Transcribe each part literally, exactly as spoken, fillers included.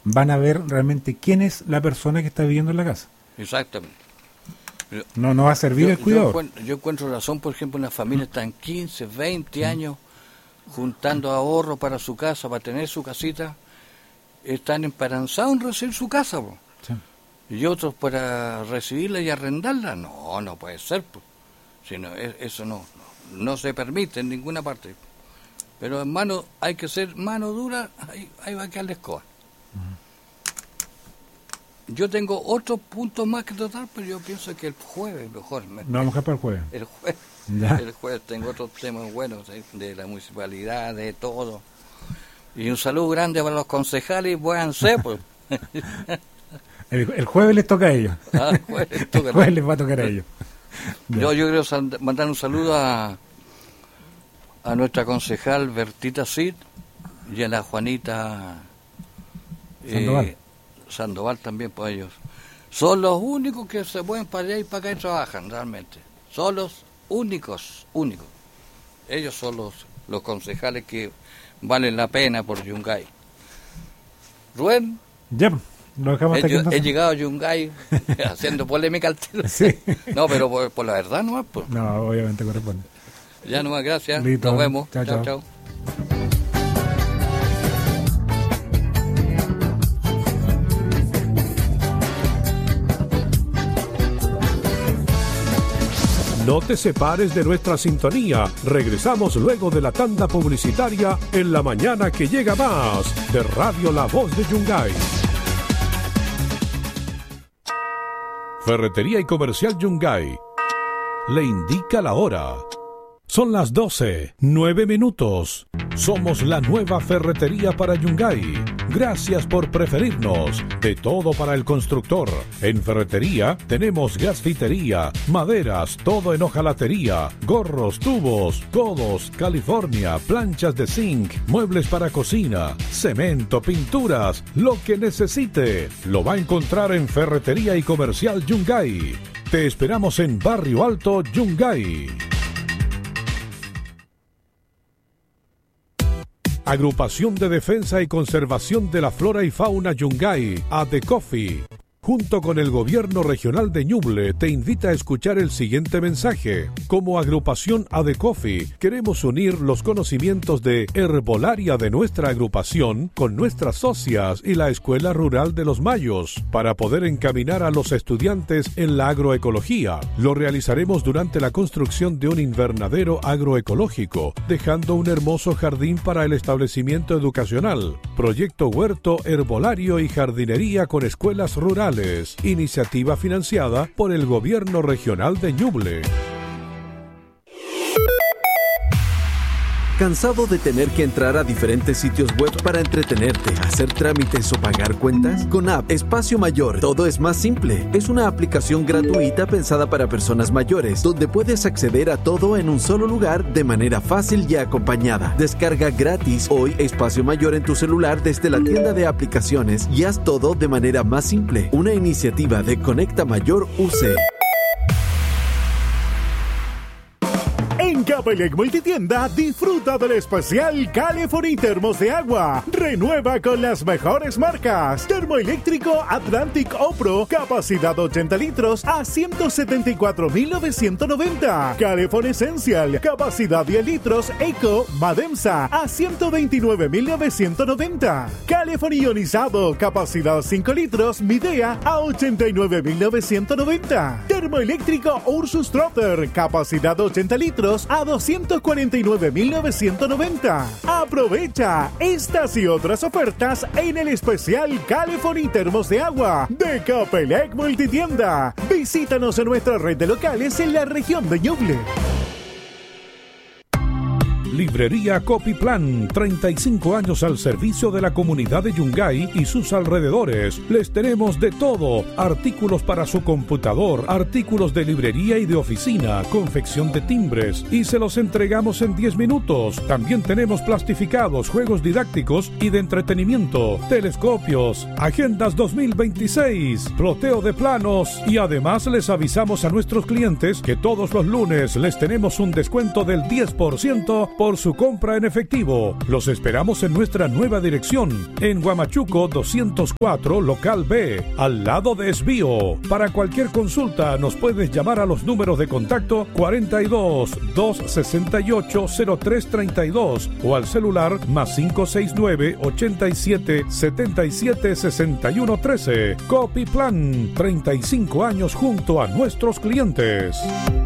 van a ver realmente quién es la persona que está viviendo en la casa. Exactamente. Pero no, no va a servir yo, el cuidador. Yo encuentro, yo encuentro razón, por ejemplo, una familia están quince, veinte años juntando ahorros para su casa, para tener su casita, están esperanzados en recibir su casa, po. Sí. Y otros para recibirla y arrendarla. No, no puede ser, po. Sino, eso no, no, no se permite en ninguna parte. Pero en mano, hay que ser mano dura, ahí, ahí va a quedar la escoba. Uh-huh. Yo tengo otros puntos más que tratar, pero yo pienso que el jueves mejor. Me, no, vamos a para el jueves. El jueves. ¿Ya? El jueves tengo otros temas buenos de la municipalidad, de todo. Y un saludo grande para los concejales, buénse, pues. el, el jueves les toca a ellos. Ah, el jueves, les, toca el jueves les va a tocar a ellos. Yo, yo quiero sal- mandar un saludo a, a nuestra concejal Bertita Cid y a la Juanita eh, Sandoval. Sandoval también, por ellos. Son los únicos que se pueden para allá y para acá y trabajan realmente. Son los únicos, únicos. Ellos son los, los concejales que valen la pena por Yungay. Rubén. Ya, lo dejamos hasta he, aquí. He llegado a Yungay haciendo polémica al tiro. Sí. No, pero por, por la verdad nomás. Pues. No, obviamente corresponde. Ya nomás, gracias. Listo. Nos vemos. Chao, chao. chao. No te separes de nuestra sintonía. Regresamos luego de la tanda publicitaria en La Mañana que Llega Más de Radio La Voz de Yungay. Ferretería y Comercial Yungay le indica la hora. Son las doce, nueve minutos. Somos la nueva ferretería para Yungay. Gracias por preferirnos. De todo para el constructor. En ferretería tenemos gasfitería, maderas, todo en hojalatería, gorros, tubos, codos, California, planchas de zinc, muebles para cocina, cemento, pinturas, lo que necesite. Lo va a encontrar en Ferretería y Comercial Yungay. Te esperamos en Barrio Alto, Yungay. Agrupación de Defensa y Conservación de la Flora y Fauna Yungay, ADECOFI, junto con el Gobierno Regional de Ñuble, te invita a escuchar el siguiente mensaje. Como agrupación ADECOFI, queremos unir los conocimientos de herbolaria de nuestra agrupación con nuestras socias y la Escuela Rural de los Mayos, para poder encaminar a los estudiantes en la agroecología. Lo realizaremos durante la construcción de un invernadero agroecológico, dejando un hermoso jardín para el establecimiento educacional. Proyecto Huerto, Herbolario y Jardinería con Escuelas Rurales. Iniciativa financiada por el Gobierno Regional de Ñuble. ¿Cansado de tener que entrar a diferentes sitios web para entretenerte, hacer trámites o pagar cuentas? Con App Espacio Mayor todo es más simple. Es una aplicación gratuita pensada para personas mayores, donde puedes acceder a todo en un solo lugar de manera fácil y acompañada. Descarga gratis hoy Espacio Mayor en tu celular desde la tienda de aplicaciones y haz todo de manera más simple. Una iniciativa de Conecta Mayor U C. En Capelec Multitienda, disfruta del especial California Termos de Agua. Renueva con las mejores marcas. Termoeléctrico Atlantic Opro, capacidad ochenta litros a ciento setenta y cuatro mil novecientos noventa. California Essential, capacidad diez litros Eco Mademsa a ciento veintinueve mil novecientos noventa. California Ionizado, capacidad cinco litros Midea a ochenta y nueve mil novecientos noventa. Termoeléctrico Ursus Trotter, capacidad ochenta litros a doscientos cuarenta y nueve mil novecientos noventa. Aprovecha estas y otras ofertas en el especial California Termos de Agua de Capelec Multitienda. Visítanos en nuestra red de locales en la región de Ñuble. Librería Copyplan, treinta y cinco años al servicio de la comunidad de Yungay y sus alrededores. Les tenemos de todo: artículos para su computador, artículos de librería y de oficina, confección de timbres, y se los entregamos en diez minutos. También tenemos plastificados, juegos didácticos y de entretenimiento, telescopios, agendas dos mil veintiséis, ploteo de planos, y además les avisamos a nuestros clientes que todos los lunes les tenemos un descuento del diez por ciento por por su compra en efectivo. Los esperamos en nuestra nueva dirección, en Huamachuco doscientos cuatro, local B, al lado de Esbío. Para cualquier consulta nos puedes llamar a los números de contacto cuarenta y dos, doscientos sesenta y ocho, cero tres treinta y dos o al celular más cinco seis nueve, ochenta y siete, setenta y siete, sesenta y uno trece. Copiplan, treinta y cinco años junto a nuestros clientes.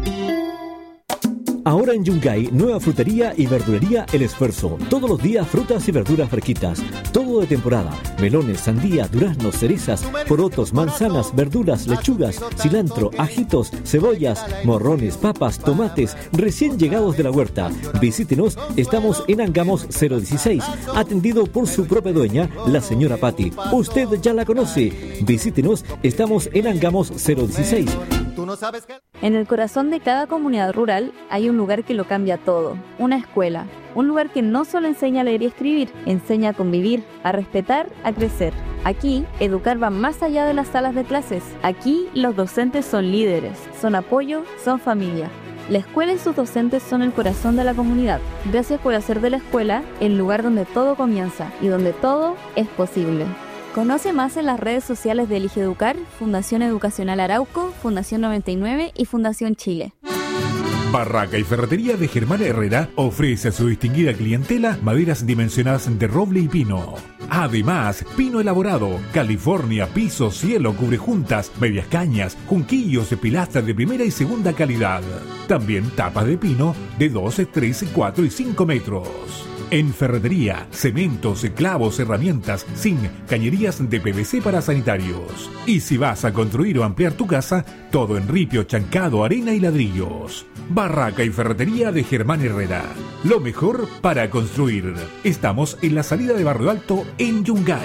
Ahora en Yungay, nueva frutería y verdulería El Esfuerzo. Todos los días frutas y verduras fresquitas. Todo de temporada. Melones, sandía, duraznos, cerezas, porotos, manzanas, verduras, lechugas, cilantro, ajitos, cebollas, morrones, papas, tomates, recién llegados de la huerta. Visítenos, estamos en Angamos cero dieciséis, atendido por su propia dueña, la señora Patti. Usted ya la conoce. Visítenos, estamos en Angamos cero dieciséis. En el corazón de cada comunidad rural hay un lugar que lo cambia todo, una escuela. Un lugar que no solo enseña a leer y escribir, enseña a convivir, a respetar, a crecer. Aquí, educar va más allá de las salas de clases. Aquí, los docentes son líderes, son apoyo, son familia. La escuela y sus docentes son el corazón de la comunidad. Gracias por hacer de la escuela el lugar donde todo comienza y donde todo es posible. Conoce más en las redes sociales de Elige Educar, Fundación Educacional Arauco, Fundación noventa y nueve y Fundación Chile. Barraca y Ferretería de Germán Herrera ofrece a su distinguida clientela maderas dimensionadas de roble y pino. Además, pino elaborado, California, piso, cielo, cubrejuntas, medias cañas, junquillos de pilastras de primera y segunda calidad. También tapas de pino de dos, tres, cuatro y cinco metros. En ferretería, cementos, clavos, herramientas, zinc, cañerías de P V C para sanitarios. Y si vas a construir o ampliar tu casa, todo en ripio, chancado, arena y ladrillos. Barraca y Ferretería de Germán Herrera. Lo mejor para construir. Estamos en la salida de Barrio Alto en Yungay.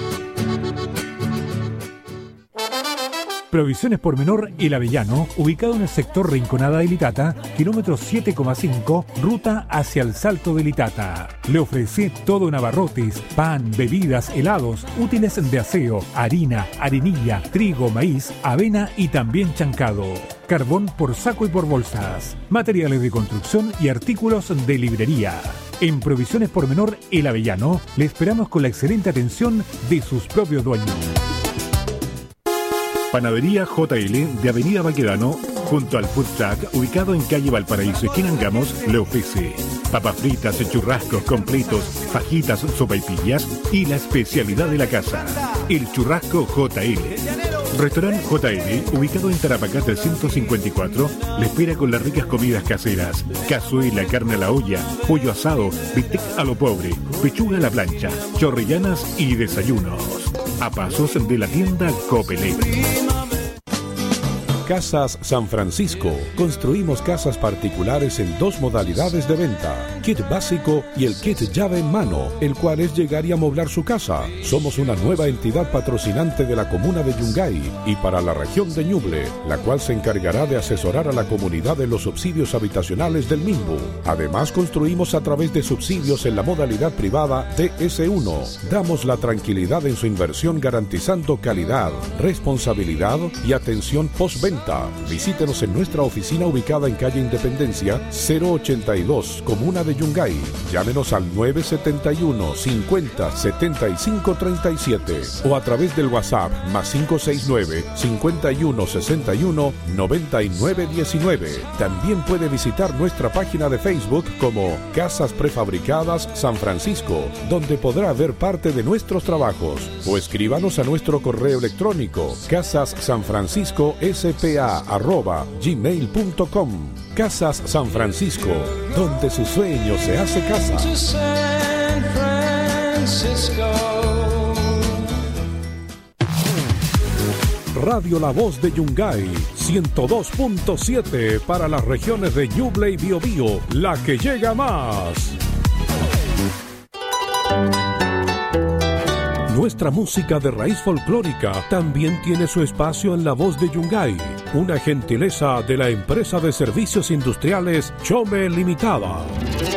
Provisiones Pormenor El Avellano, ubicado en el sector Rinconada de Litata, kilómetro siete coma cinco, ruta hacia el Salto de Litata. Le ofrece todo en abarrotes, pan, bebidas, helados, útiles de aseo, harina, arenilla, trigo, maíz, avena y también chancado. Carbón por saco y por bolsas. Materiales de construcción y artículos de librería. En Provisiones Pormenor El Avellano, le esperamos con la excelente atención de sus propios dueños. Panadería J L de Avenida Baquedano, junto al Food Truck, ubicado en calle Valparaíso, esquina Angamos, le ofrece papas fritas, churrascos completos, fajitas, sopaipillas y la especialidad de la casa, el churrasco J L. Restaurante J L, ubicado en Tarapacá trescientos cincuenta y cuatro, le espera con las ricas comidas caseras, cazuela, carne a la olla, pollo asado, bistec a lo pobre, pechuga a la plancha, chorrillanas y desayunos. A pasos de la tienda Copelec. Casas San Francisco. Construimos casas particulares en dos modalidades de venta: kit básico y el kit llave en mano, el cual es llegar y amoblar su casa. Somos una nueva entidad patrocinante de la comuna de Yungay y para la región de Ñuble, la cual se encargará de asesorar a la comunidad en los subsidios habitacionales del mismo. Además, construimos a través de subsidios en la modalidad privada D S uno. Damos la tranquilidad en su inversión garantizando calidad, responsabilidad y atención postventa. Visítenos en nuestra oficina ubicada en calle Independencia cero ochenta y dos, Comuna de Yungay. Llámenos al nueve siete uno, cincuenta, setenta y cinco treinta y siete o a través del WhatsApp más cinco seis nueve, cincuenta y uno, sesenta y uno, noventa y nueve diecinueve. También puede visitar nuestra página de Facebook como Casas Prefabricadas San Francisco, donde podrá ver parte de nuestros trabajos, o escríbanos a nuestro correo electrónico casassanfranciscospa arroba gmail punto com. Casas San Francisco, donde su sueño se hace casa. Radio La Voz de Yungay, ciento dos punto siete para las regiones de Ñuble y Biobío, la que llega más. Nuestra música de raíz folclórica también tiene su espacio en La Voz de Yungay, una gentileza de la empresa de servicios industriales Chome Limitada.